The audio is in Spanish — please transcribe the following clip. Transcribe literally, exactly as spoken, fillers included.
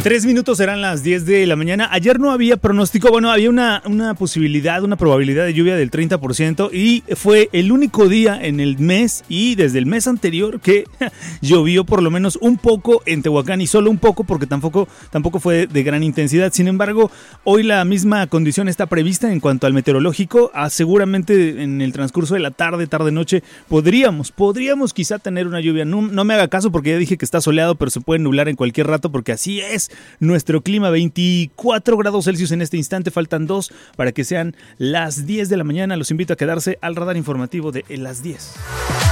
Tres minutos serán las diez de la mañana. Ayer no había pronóstico, bueno, había una, una posibilidad, una probabilidad de lluvia del treinta por ciento y fue el único día en el mes y desde el mes anterior que llovió por lo menos un poco en Tehuacán y solo un poco porque tampoco, tampoco fue de gran intensidad. Sin embargo, hoy la misma condición está prevista en cuanto al meteorológico. Ah, seguramente en el transcurso de la tarde, tarde-noche, podríamos, podríamos quizá tener una lluvia. No, no me haga caso porque ya dije que está soleado, pero se puede nublar en cualquier rato porque así es nuestro clima. Veinticuatro grados Celsius en este instante, faltan dos para que sean las diez de la mañana. Los invito a quedarse al radar informativo de las diez.